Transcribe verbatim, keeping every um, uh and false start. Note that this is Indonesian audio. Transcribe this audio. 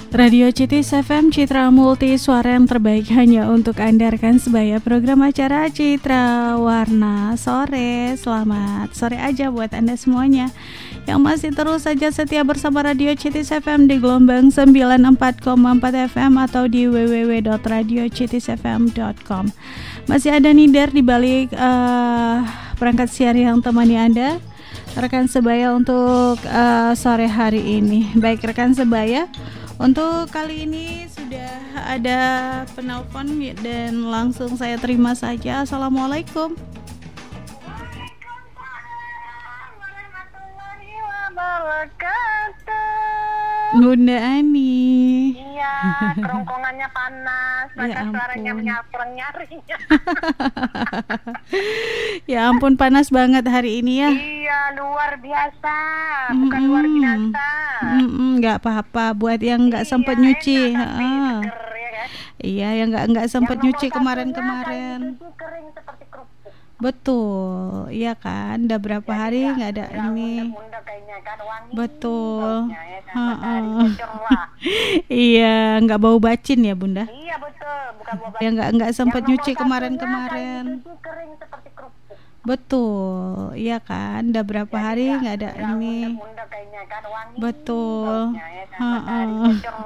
Radio Citis F M, Citra Multi, suara yang terbaik hanya untuk Anda rekan sebaya. Program acara Citra Warna Sore. Selamat sore aja buat Anda semuanya yang masih terus saja setia bersama Radio Citis F M di gelombang sembilan puluh empat koma empat F M atau di w w w dot radio citis f m dot com. Masih ada Nidar di balik uh, perangkat siar yang temani Anda rekan sebaya untuk uh, sore hari ini. Baik rekan sebaya, untuk kali ini sudah ada penelpon dan langsung saya terima saja. Assalamualaikum. Waalaikumsalam warahmatullahi wabarakatuh. Bunda Ani. Iya, kerongkongannya panas, maka Ya suaranya ampun. menyaring-nyaring. Ya ampun, panas banget hari ini ya. Iya, luar biasa, bukan luar Mm-mm. biasa. Mm-mm, nggak apa-apa buat yang nggak sempat Iya, nyuci. enak tapi Heeh. seger, ya kan? Iya, yang nggak nggak sempat Yang nyuci nomor kemarin-kemarin. satunya kayak kering seperti kerupuk. Betul, iya kan. Udah berapa Jadi hari nggak- nggak ada nggak ini. munda-munda kayaknya kan, wangi Betul. baunya, ya kan? Matahari Heeh. cerah. Iya, nggak bau bacin ya Bunda. Iya betul, bukan buah Ya nggak nggak sempat Yang nyuci nomor satunya kemarin-kemarin. kayak dicuci kering seperti kerupuk. Betul, iya kan. Udah berapa Jadi hari nggak- nggak ada nggak ini. munda-munda kayaknya kan, wangi Betul. baunya, ya kan? Matahari Heeh. cerah.